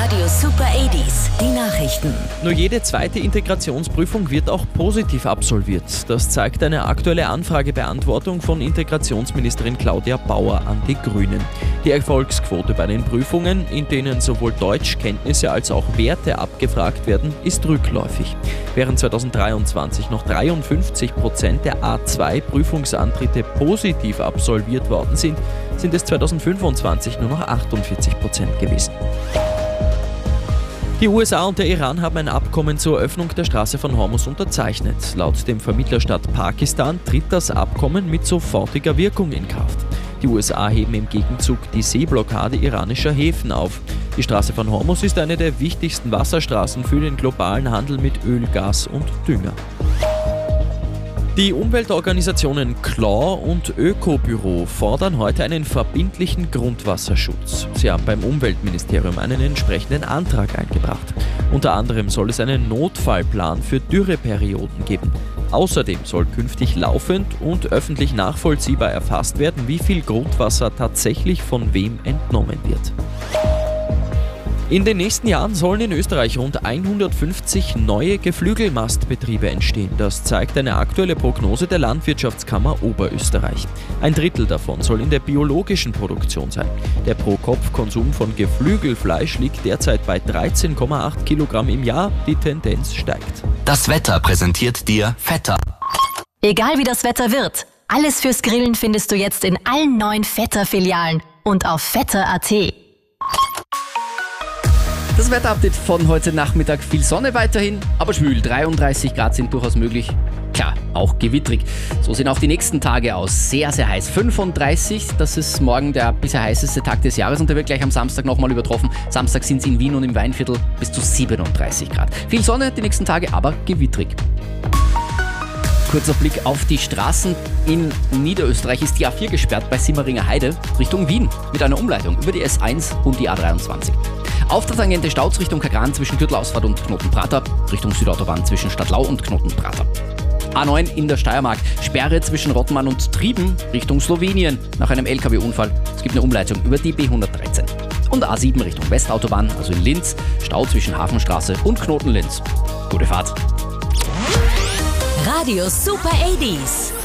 Radio Super 80s, die Nachrichten. Nur jede zweite Integrationsprüfung wird auch positiv absolviert. Das zeigt eine aktuelle Anfragebeantwortung von Integrationsministerin Claudia Bauer an die Grünen. Die Erfolgsquote bei den Prüfungen, in denen sowohl Deutschkenntnisse als auch Werte abgefragt werden, ist rückläufig. Während 2023 noch 53% der A2-Prüfungsantritte positiv absolviert worden sind es 2025 nur noch 48% gewesen. Die USA und der Iran haben ein Abkommen zur Öffnung der Straße von Hormuz unterzeichnet. Laut dem Vermittlerstaat Pakistan tritt das Abkommen mit sofortiger Wirkung in Kraft. Die USA heben im Gegenzug die Seeblockade iranischer Häfen auf. Die Straße von Hormuz ist eine der wichtigsten Wasserstraßen für den globalen Handel mit Öl, Gas und Dünger. Die Umweltorganisationen CLAW und Ökobüro fordern heute einen verbindlichen Grundwasserschutz. Sie haben beim Umweltministerium einen entsprechenden Antrag eingebracht. Unter anderem soll es einen Notfallplan für Dürreperioden geben. Außerdem soll künftig laufend und öffentlich nachvollziehbar erfasst werden, wie viel Grundwasser tatsächlich von wem entnommen wird. In den nächsten Jahren sollen in Österreich rund 150 neue Geflügelmastbetriebe entstehen. Das zeigt eine aktuelle Prognose der Landwirtschaftskammer Oberösterreich. Ein Drittel davon soll in der biologischen Produktion sein. Der Pro-Kopf-Konsum von Geflügelfleisch liegt derzeit bei 13,8 Kilogramm im Jahr. Die Tendenz steigt. Das Wetter präsentiert dir Vetter. Egal wie das Wetter wird, alles fürs Grillen findest du jetzt in allen 9 Vetter-Filialen und auf vetter.at. Das Wetterupdate von heute Nachmittag: viel Sonne weiterhin, aber schwül. 33 Grad sind durchaus möglich. Klar, auch gewittrig. So sehen auch die nächsten Tage aus. Sehr, sehr heiß. 35, das ist morgen der bisher heißeste Tag des Jahres und der wird gleich am Samstag nochmal übertroffen. Samstag sind es in Wien und im Weinviertel bis zu 37 Grad. Viel Sonne die nächsten Tage, aber gewittrig. Kurzer Blick auf die Straßen. In Niederösterreich ist die A4 gesperrt bei Simmeringer Heide Richtung Wien mit einer Umleitung über die S1 und die A23. Auf der Tangente Stauz Richtung Kagran zwischen Gürtelausfahrt und Knotenprater, Richtung Südautobahn zwischen Stadtlau und Knotenprater. A9 in der Steiermark, Sperre zwischen Rottmann und Trieben Richtung Slowenien nach einem LKW-Unfall. Es gibt eine Umleitung über die B113. Und A7 Richtung Westautobahn, also in Linz, Stau zwischen Hafenstraße und Knoten-Linz. Gute Fahrt. Radio Super 80s.